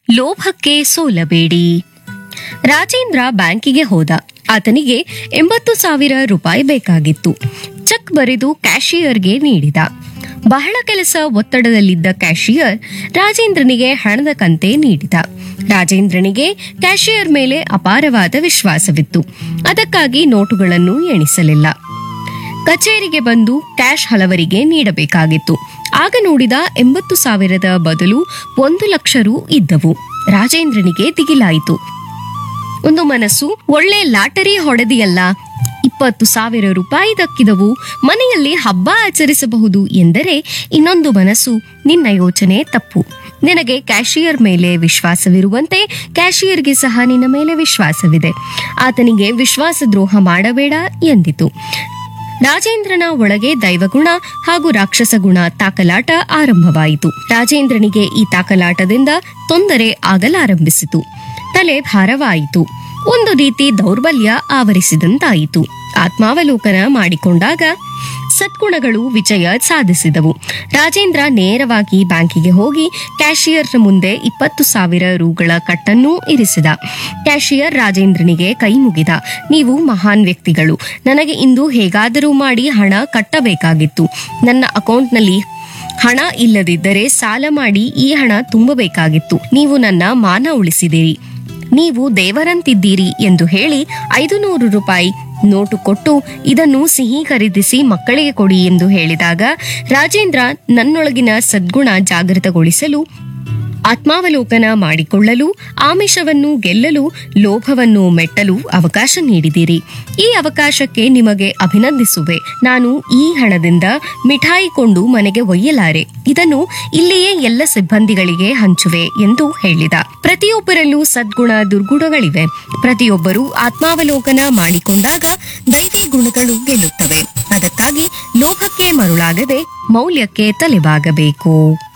ಲೋಭಕ್ಕೆ ಸೋಲಬೇಡಿ. ರಾಜೇಂದ್ರ ಬ್ಯಾಂಕಿಗೆ ಹೋದ. ಆತನಿಗೆ 80,000 ರೂಪಾಯಿ ಬೇಕಾಗಿತ್ತು. ಚೆಕ್ ಬರೆದು ಕ್ಯಾಶಿಯರ್ಗೆ ನೀಡಿದ. ಬಹಳ ಕೆಲಸ ಒತ್ತಡದಲ್ಲಿದ್ದ ಕ್ಯಾಶಿಯರ್ ರಾಜೇಂದ್ರನಿಗೆ ಹಣದ ಕಂತೆ ನೀಡಿದ. ರಾಜೇಂದ್ರನಿಗೆ ಕ್ಯಾಶಿಯರ್ ಮೇಲೆ ಅಪಾರವಾದ ವಿಶ್ವಾಸವಿತ್ತು. ಅದಕ್ಕಾಗಿ ನೋಟುಗಳನ್ನು ಎಣಿಸಲಿಲ್ಲ. ಕಚೇರಿಗೆ ಬಂದು ಕ್ಯಾಶ್ ಹಲವರಿಗೆ ನೀಡಬೇಕಾಗಿತ್ತು. ಆಗ ನೋಡಿದ 80,000 ಬದಲು 1,00,000 ರು ಇದ್ದವು. ರಾಜೇಂದ್ರನಿಗೆ ದಿಗಿಲಾಯಿತು. ಒಂದು ಮನಸ್ಸು, ಒಳ್ಳೆ ಲಾಟರಿ ಹೊಡೆದಿಯಲ್ಲ, 20,000 ರೂಪಾಯಿ ದಕ್ಕಿದವು, ಮನೆಯಲ್ಲಿ ಹಬ್ಬ ಆಚರಿಸಬಹುದು ಎಂದರೆ ಇನ್ನೊಂದು ಮನಸ್ಸು, ನಿನ್ನ ಯೋಚನೆ ತಪ್ಪು. ನಿನಗೆ ಕ್ಯಾಶಿಯರ್ ಮೇಲೆ ವಿಶ್ವಾಸವಿರುವಂತೆ ಕ್ಯಾಶಿಯರ್ಗೆ ಸಹ ನಿನ್ನ ಮೇಲೆ ವಿಶ್ವಾಸವಿದೆ. ಆತನಿಗೆ ವಿಶ್ವಾಸದ್ರೋಹ ಮಾಡಬೇಡ ಎಂದಿತು. ರಾಜೇಂದ್ರನ ಒಳಗೆ ದೈವಗುಣ ಹಾಗೂ ರಾಕ್ಷಸ ಗುಣ ತಾಕಲಾಟ ಆರಂಭವಾಯಿತು. ರಾಜೇಂದ್ರನಿಗೆ ಈ ತಾಕಲಾಟದಿಂದ ತೊಂದರೆ ಆಗಲಾರಂಭಿಸಿತು. ತಲೆ ಭಾರವಾಯಿತು. ಒಂದು ರೀತಿ ದೌರ್ಬಲ್ಯ ಆವರಿಸಿದಂತಾಯಿತು. ಆತ್ಮಾವಲೋಕನ ಮಾಡಿಕೊಂಡಾಗ ಸದ್ಗುಣಗಳು ವಿಜಯ ಸಾಧಿಸಿದವು. ರಾಜೇಂದ್ರ ನೇರವಾಗಿ ಬ್ಯಾಂಕಿಗೆ ಹೋಗಿ ಕ್ಯಾಶಿಯರ್ನ ಮುಂದೆ 20,000 ರೂಗಳ ಕಟ್ಟನ್ನು ಇರಿಸಿದ. ಕ್ಯಾಶಿಯರ್ ರಾಜೇಂದ್ರನಿಗೆ ಕೈ ಮುಗಿದ. ನೀವು ಮಹಾನ್ ವ್ಯಕ್ತಿಗಳು. ನನಗೆ ಇಂದು ಹೇಗಾದರೂ ಮಾಡಿ ಹಣ ಕಟ್ಟಬೇಕಾಗಿತ್ತು. ನನ್ನ ಅಕೌಂಟ್ನಲ್ಲಿ ಹಣ ಇಲ್ಲದಿದ್ದರೆ ಸಾಲ ಮಾಡಿ ಈ ಹಣ ತುಂಬಬೇಕಾಗಿತ್ತು. ನೀವು ನನ್ನ ಮಾನ ಉಳಿಸಿದಿರಿ. ನೀವು ದೇವರಂತಿದ್ದೀರಿ ಎಂದು ಹೇಳಿ 500 ರೂಪಾಯಿ ನೋಟು ಕೊಟ್ಟು, ಇದನ್ನು ಸಿಹಿ ಖರೀದಿಸಿ ಮಕ್ಕಳಿಗೆ ಕೊಡಿ ಎಂದು ಹೇಳಿದಾಗ ರಾಜೇಂದ್ರ ನನ್ನೊಳಗಿನ ಸದ್ಗುಣ ಜಾಗೃತಗೊಳಿಸಲು, ಆತ್ಮಾವಲೋಕನ ಮಾಡಿಕೊಳ್ಳಲು, ಆಮಿಷವನ್ನು ಗೆಲ್ಲಲು, ಲೋಭವನ್ನು ಮೆಟ್ಟಲು ಅವಕಾಶ ನೀಡಿದಿರಿ. ಈ ಅವಕಾಶಕ್ಕೆ ನಿಮಗೆ ಅಭಿನಂದಿಸುವೆ. ನಾನು ಈ ಹಣದಿಂದ ಮಿಠಾಯಿ ಕೊಂಡು ಮನೆಗೆ ಒಯ್ಯಲಾರೆ. ಇದನ್ನು ಇಲ್ಲಿಯೇ ಎಲ್ಲ ಸಿಬ್ಬಂದಿಗಳಿಗೆ ಹಂಚುವೆ ಎಂದು ಹೇಳಿದ. ಪ್ರತಿಯೊಬ್ಬರಲ್ಲೂ ಸದ್ಗುಣ ದುರ್ಗುಣಗಳಿವೆ. ಪ್ರತಿಯೊಬ್ಬರೂ ಆತ್ಮಾವಲೋಕನ ಮಾಡಿಕೊಂಡಾಗ ದೈವಿ ಗುಣಗಳು ಗೆಲ್ಲುತ್ತವೆ. ಅದಕ್ಕಾಗಿ ಲೋಭಕ್ಕೆ ಮರುಳಾಗದೆ ಮೌಲ್ಯಕ್ಕೆ ತಲೆಬಾಗಬೇಕು.